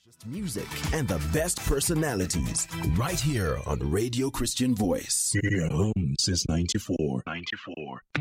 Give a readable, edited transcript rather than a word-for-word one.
Music and the best personalities right here on Radio Christian Voice. Your home since 94.